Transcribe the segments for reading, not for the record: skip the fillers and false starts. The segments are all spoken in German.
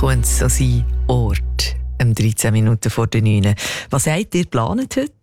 könnte es so sein, Ort, 13 Minuten vor der 9. Was habt ihr geplant heute?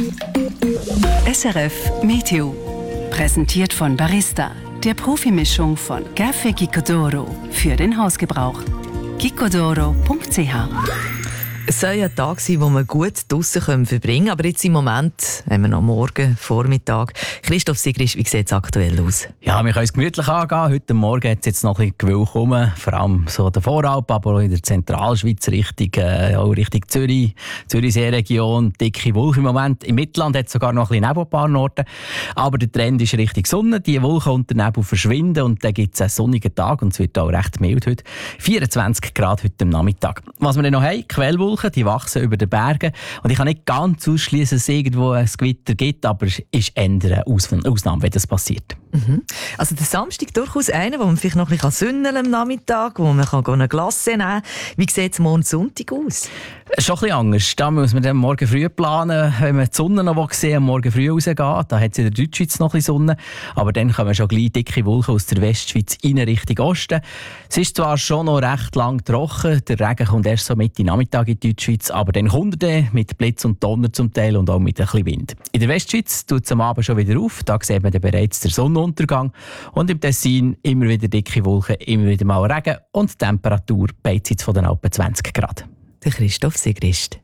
SRF Meteo. Präsentiert von Barista, der Profimischung von Café Gicodoro für den Hausgebrauch. gicodoro.ch. Es soll ja ein Tag sein, wo wir gut draussen verbringen können, aber jetzt im Moment haben wir noch morgen, Vormittag. Christoph Sigrist, wie sieht es aktuell aus? Ja, wir können es gemütlich angehen. Heute Morgen hat es jetzt noch ein bisschen Gewölk rum, vor allem so der Voralp, aber auch in der Zentralschweiz, auch Richtung Zürich, Zürichsee-Region, dicke Wolken im Moment. Im Mittelland hat es sogar noch ein bisschen Nebel an ein paar Orten, aber der Trend ist Richtung Sonne. Die Wolken und der Nebel verschwinden und dann gibt es einen sonnigen Tag und es wird auch recht mild heute. 24 Grad heute am Nachmittag. Was wir dann noch haben, Quellwolken, die wachsen über den Bergen. Und ich kann nicht ganz ausschließen, dass es irgendwo ein Gewitter gibt, aber es ist eher eine Ausnahme, wenn das passiert. Mhm. Also der Samstag durchaus einer, wo man vielleicht noch ein bisschen sünneln am Nachmittag, wo man eine Glasse nehmen kann. Wie sieht es morgen Sonntag aus? Schon ein bisschen anders. Da muss man dann morgen früh planen, wenn man die Sonne noch sehen will, morgen früh rausgehen. Da hat es in der Deutschschweiz noch ein bisschen Sonne, aber dann kommen schon gleich dicke Wolken aus der Westschweiz in Richtung Osten. Es ist zwar schon noch recht lang trocken, der Regen kommt erst so Mitte Nachmittag in die Deutschschweiz, aber dann kommt er mit Blitz und Donner zum Teil und auch mit ein bisschen Wind. In der Westschweiz tut es am Abend schon wieder auf, da sieht man dann bereits den Sonnenuntergang und im Tessin immer wieder dicke Wolken, immer wieder mal Regen und die Temperatur beizieht von den Alpen 20 Grad. Der Christoph Sigrist.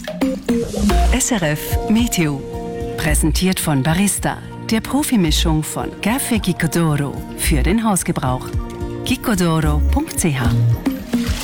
SRF Meteo. Präsentiert von Barista, der Profimischung von Café Gicodoro für den Hausgebrauch. gicodoro.ch